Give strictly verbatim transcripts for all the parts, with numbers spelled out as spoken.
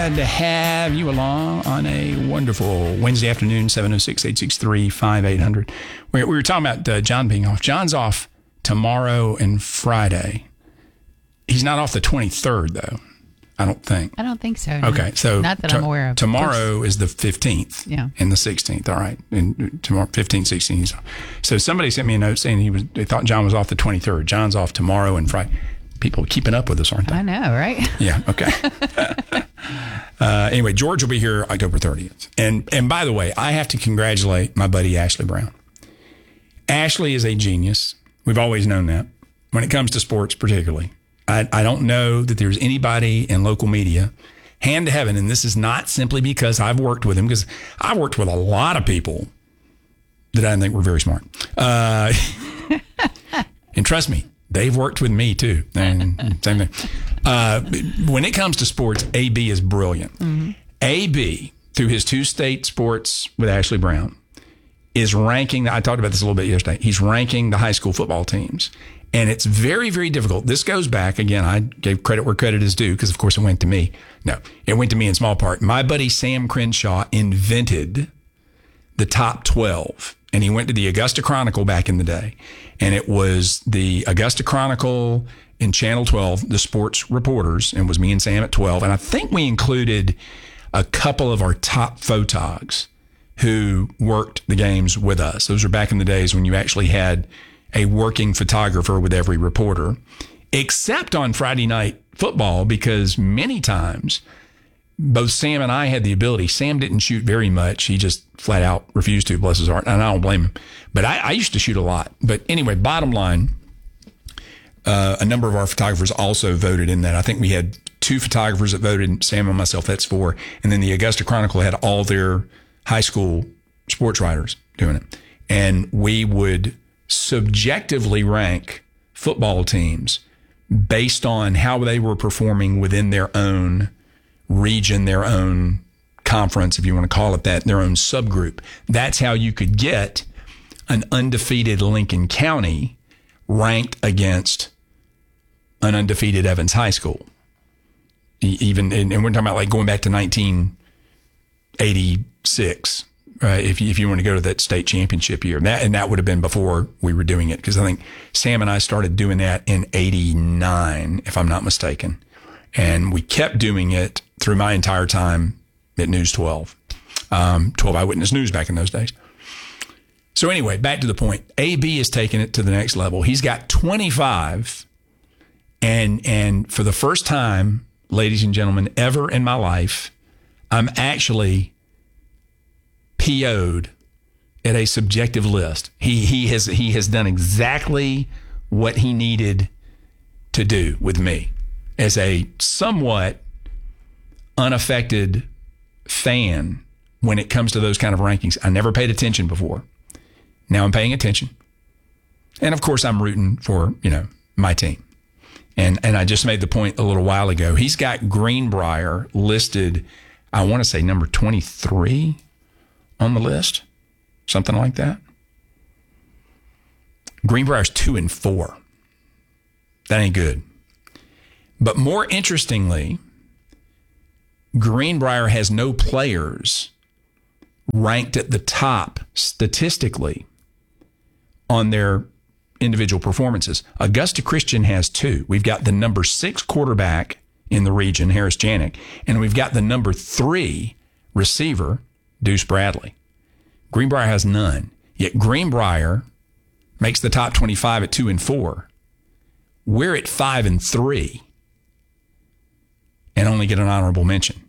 glad to have you along on a wonderful Wednesday afternoon, seven oh six, eight six three, five eight hundred. We, we were talking about uh, John being off. John's off tomorrow and Friday. He's not off the twenty-third, though, I don't think. I don't think so. No. Okay, so not that I'm aware of. Tomorrow is the fifteenth yeah. and the sixteenth. All right, and tomorrow, fifteenth, sixteenth. So somebody sent me a note saying he was. They thought John was off the twenty-third. John's off tomorrow and Friday. People are keeping up with us, aren't they? I know, right? Yeah. Okay. uh, anyway, George will be here October thirtieth, and and by the way, I have to congratulate my buddy Ashley Brown. Ashley is a genius. We've always known that when it comes to sports, particularly. I, I don't know that there's anybody in local media, hand to heaven, and this is not simply because I've worked with him, because I've worked with a lot of people that I think were very smart. Uh, and trust me, they've worked with me too. And same thing. Uh, when it comes to sports, A B is brilliant. Mm-hmm. A B, through his two state sports with Ashley Brown, is ranking, I talked about this a little bit yesterday, he's ranking the high school football teams. And it's very, very difficult. This goes back, again, I gave credit where credit is due because, of course, it went to me. No, it went to me in small part. My buddy Sam Crenshaw invented the top twelve. And he went to the Augusta Chronicle back in the day. And it was the Augusta Chronicle and Channel twelve, the sports reporters, and it was me and Sam at twelve. And I think we included a couple of our top photogs who worked the games with us. Those were back in the days when you actually had a working photographer with every reporter, except on Friday night football, because many times both Sam and I had the ability. Sam didn't shoot very much. He just flat out refused to, bless his heart, and I don't blame him. But I, I used to shoot a lot. But anyway, bottom line, uh, a number of our photographers also voted in that. I think we had two photographers that voted, Sam and myself, that's four. And then the Augusta Chronicle had all their high school sports writers doing it. And we would subjectively rank football teams based on how they were performing within their own region, their own conference, if you want to call it that, their own subgroup. That's how you could get an undefeated Lincoln County ranked against an undefeated Evans High School. Even, and we're talking about like going back to nineteen eighty-six. Right, if you, if you want to go to that state championship year. That, and that would have been before we were doing it, because I think Sam and I started doing that in eighty-nine, if I'm not mistaken. And we kept doing it through my entire time at News twelve, um, twelve Eyewitness News back in those days. So anyway, back to the point. A B has taken it to the next level. He's got twenty-five, and and for the first time, ladies and gentlemen, ever in my life, I'm actually P O'd at a subjective list. He he has he has done exactly what he needed to do with me as a somewhat unaffected fan when it comes to those kind of rankings. I never paid attention before. Now I'm paying attention. And of course I'm rooting for, you know, my team. And and I just made the point a little while ago. He's got Greenbrier listed, I want to say number twenty-three on the list, something like that. Greenbrier's two and four. That ain't good. But more interestingly, Greenbrier has no players ranked at the top statistically on their individual performances. Augusta Christian has two. We've got the number six quarterback in the region, Harris Janik, and we've got the number three receiver, Deuce Bradley. Greenbrier has none. Yet Greenbrier makes the top twenty-five at two and four. We're at five and three and only get an honorable mention.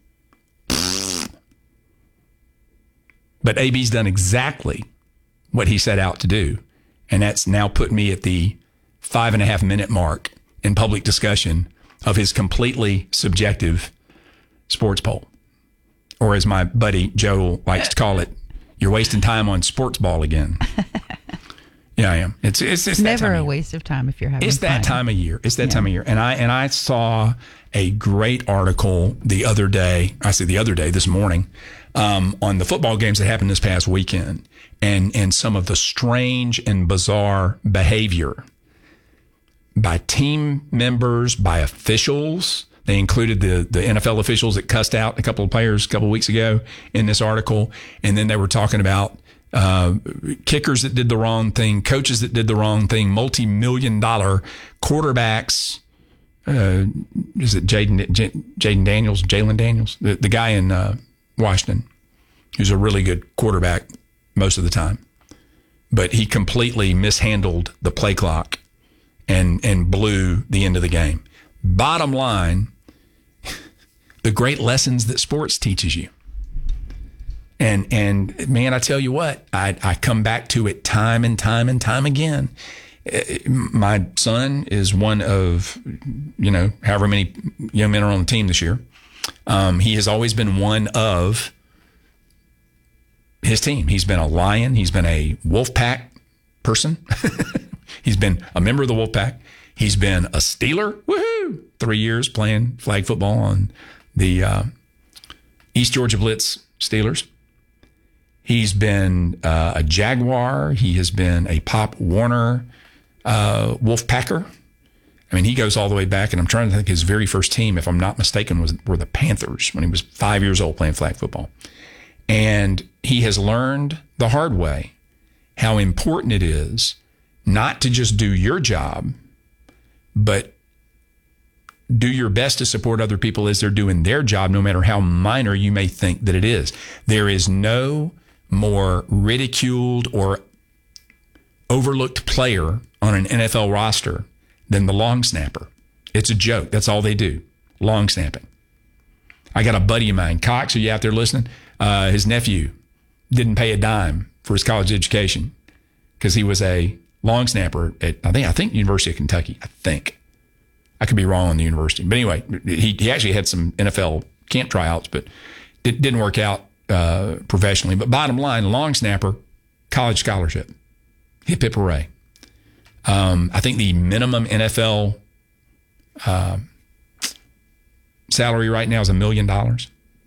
But A B's done exactly what he set out to do. And that's now put me at the five and a half minute mark in public discussion of his completely subjective sports poll. Or as my buddy Joe likes to call it, you're wasting time on sports ball again. Yeah, I am. It's it's, it's never a waste of time if you're having It's fun. that time of year. It's that yeah. time of year. And I and I saw a great article the other day. I say the other day, this morning, um, on the football games that happened this past weekend, and and some of the strange and bizarre behavior by team members, by officials, They included the, the N F L officials that cussed out a couple of players a couple of weeks ago in this article. And then they were talking about uh, kickers that did the wrong thing, coaches that did the wrong thing, multi-million dollar quarterbacks. Uh, is it Jaden Jaden Daniels, Jalen Daniels, the, the guy in uh, Washington, who's a really good quarterback most of the time. But he completely mishandled the play clock and and blew the end of the game. Bottom line, the great lessons that sports teaches you. And, and man, I tell you what, I, I come back to it time and time and time again. My son is one of, you know, however many young men are on the team this year. Um, he has always been one of his team. He's been a Lion. He's been a Wolfpack person. He's been a member of the Wolfpack. He's been a Steeler. Woohoo! Three years playing flag football on the uh, East Georgia Blitz Steelers. He's been uh, a Jaguar. He has been a Pop Warner uh, Wolfpacker. I mean, he goes all the way back, and I'm trying to think his very first team, if I'm not mistaken, was were the Panthers when he was five years old playing flag football. And he has learned the hard way how important it is not to just do your job, but do your best to support other people as they're doing their job, no matter how minor you may think that it is. There is no more ridiculed or overlooked player on an N F L roster than the long snapper. It's a joke. That's all they do. Long snapping. I got a buddy of mine, Cox, are you out there listening? Uh, his nephew didn't pay a dime for his college education because he was a long snapper at, I think, I think University of Kentucky. I think. I could be wrong on the university. But anyway, he, he actually had some N F L camp tryouts, but it didn't work out uh, professionally. But bottom line, long snapper, college scholarship. Hip, hip, hooray. Um, I think the minimum N F L uh, salary right now is a million dollars.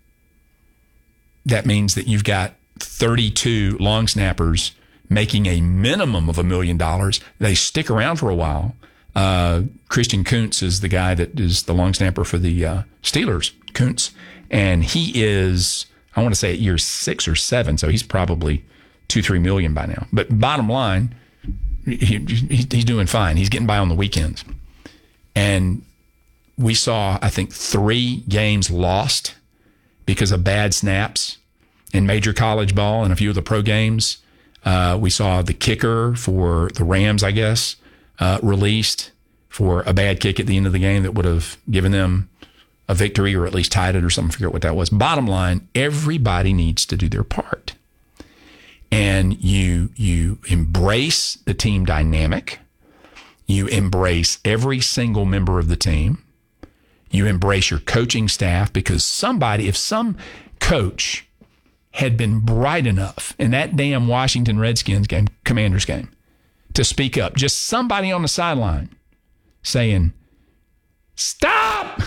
That means that you've got thirty-two long snappers making a minimum of a million dollars. They stick around for a while. Uh, Christian Kuntz is the guy that is the long snapper for the uh, Steelers, Kuntz. And he is, I want to say at year six or seven, so he's probably two, three million by now. But bottom line, he, he, he's doing fine. He's getting by on the weekends. And we saw, I think, three games lost because of bad snaps in major college ball and a few of the pro games. Uh, we saw the kicker for the Rams, I guess, uh, released for a bad kick at the end of the game that would have given them a victory or at least tied it or something. I forget what that was. Bottom line, everybody needs to do their part. And you you embrace the team dynamic. You embrace every single member of the team. You embrace your coaching staff, because somebody, if some coach had been bright enough in that damn Washington Redskins game, Commanders game, to speak up, just somebody on the sideline saying, stop,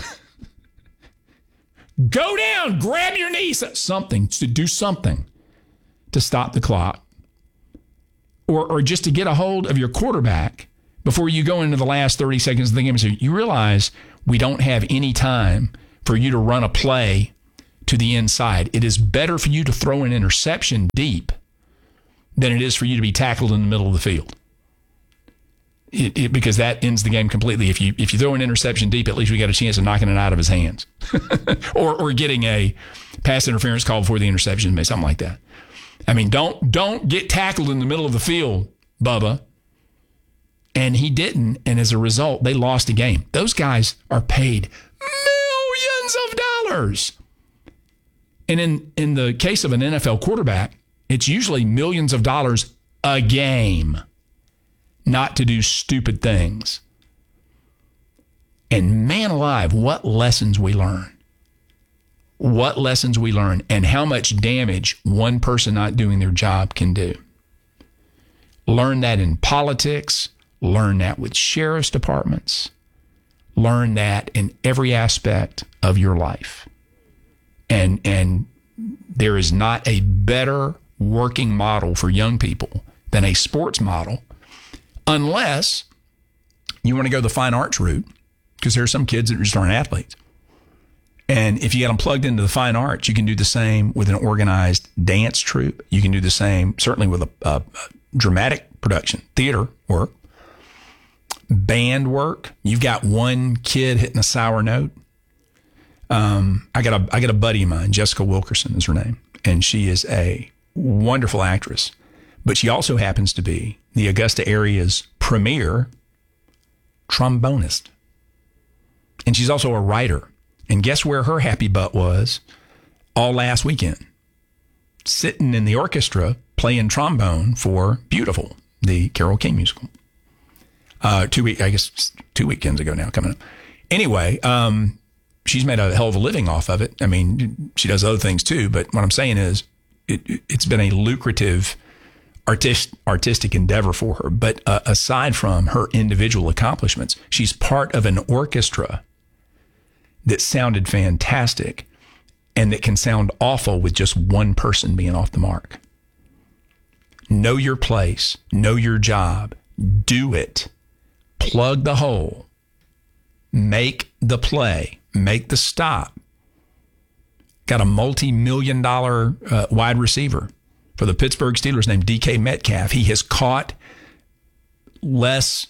go down, grab your knees, something, to do something to stop the clock, or or just to get a hold of your quarterback before you go into the last thirty seconds of the game and say, you realize we don't have any time for you to run a play to the inside. It is better for you to throw an interception deep than it is for you to be tackled in the middle of the field. It, it, because that ends the game completely. If you if you throw an interception deep, at least we got a chance of knocking it out of his hands, or or getting a pass interference call before the interception, maybe something like that. I mean, don't don't get tackled in the middle of the field, Bubba. And he didn't, and as a result, they lost a game. Those guys are paid millions of dollars. And in, in the case of an N F L quarterback, it's usually millions of dollars a game, not to do stupid things. And man alive, what lessons we learn. What lessons we learn, and how much damage one person not doing their job can do. Learn that in politics. Learn that with sheriff's departments. Learn that in every aspect of your life. And and there is not a better working model for young people than a sports model, unless you want to go the fine arts route, because there are some kids that just aren't athletes. And if you get them plugged into the fine arts, you can do the same with an organized dance troupe. You can do the same, certainly with a, a, a dramatic production, theater work, band work. You've got one kid hitting a sour note. Um, I got a I got a buddy of mine, Jessica Wilkerson is her name, and she is a wonderful actress. But she also happens to be the Augusta area's premier trombonist. And she's also a writer. And guess where her happy butt was all last weekend? Sitting in the orchestra playing trombone for Beautiful, the Carole King musical. Uh, two week, I guess two weekends ago now coming up. Anyway, um, she's made a hell of a living off of it. I mean, she does other things too, but what I'm saying is it, it's been a lucrative artist, artistic endeavor for her. But uh, aside from her individual accomplishments, she's part of an orchestra that sounded fantastic and that can sound awful with just one person being off the mark. Know your place, know your job, do it, plug the hole, make the play, make the stop. Got a multi-million dollar uh, wide receiver for the Pittsburgh Steelers named D K Metcalf. He has caught less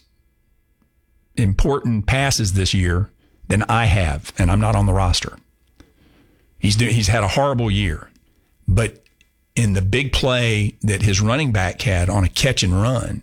important passes this year than I have, and I'm not on the roster. He's do, he's had a horrible year, but in the big play that his running back had on a catch and run,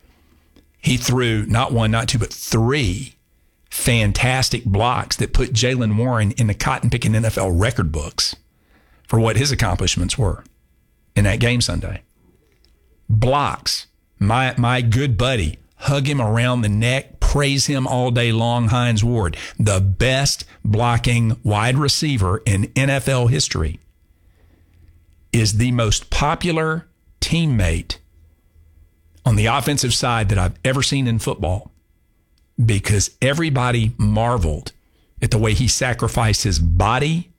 he threw not one, not two, but three fantastic blocks that put Jaylen Warren in the cotton-picking N F L record books for what his accomplishments were in that game Sunday. Blocks. My my good buddy, hug him around the neck, praise him all day long, Hines Ward, the best blocking wide receiver in N F L history, is the most popular teammate on the offensive side that I've ever seen in football, because everybody marveled at the way he sacrificed his body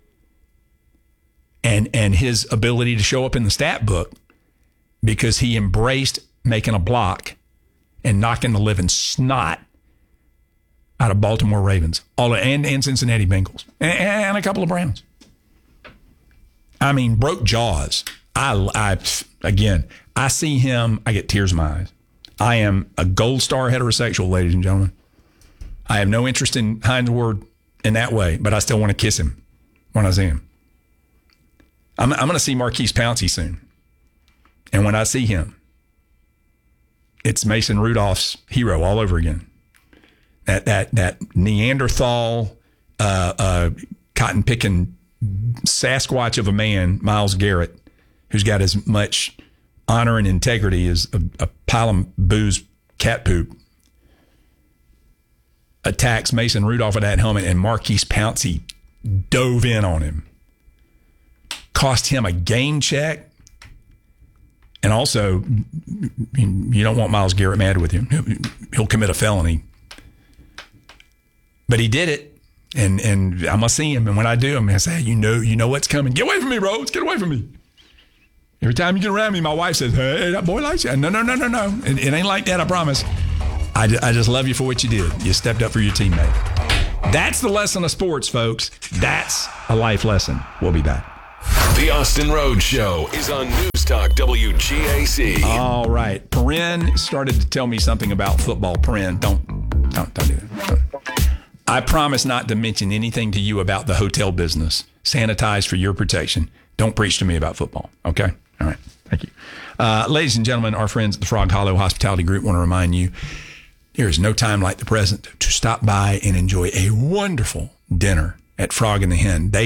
and and his ability to show up in the stat book, because he embraced making a block and knocking the living snot out of Baltimore Ravens, all of, and, and Cincinnati Bengals, and, and a couple of Browns. I mean, broke jaws. I, I again, I see him, I get tears in my eyes. I am a gold star heterosexual, ladies and gentlemen. I have no interest in Hines Ward in that way, but I still want to kiss him when I see him. I'm, I'm going to see Marquise Pouncey soon. And when I see him, it's Mason Rudolph's hero all over again. That that that Neanderthal, uh, uh, cotton-picking Sasquatch of a man, Myles Garrett, who's got as much honor and integrity as a, a pile of booze cat poop, attacks Mason Rudolph with that helmet, and Marquise Pouncey dove in on him. Cost him a game check. And also, you don't want Myles Garrett mad with you. He'll commit a felony. But he did it, and and I must see him. And when I do, I'm going to say, you know, you know what's coming. Get away from me, Rhodes. Get away from me. Every time you get around me, my wife says, hey, that boy likes you. No, no, no, no, no. It, it ain't like that, I promise. I, I just love you for what you did. You stepped up for your teammate. That's the lesson of sports, folks. That's a life lesson. We'll be back. The Austin Rhodes Show is on News Talk W G A C. All right. Perrin started to tell me something about football. Perrin, don't, don't, don't do that. Don't. I promise not to mention anything to you about the hotel business. Sanitize for your protection. Don't preach to me about football. Okay? All right. Thank you. Uh, ladies and gentlemen, our friends at the Frog Hollow Hospitality Group want to remind you there is no time like the present to stop by and enjoy a wonderful dinner at Frog and the Hen. They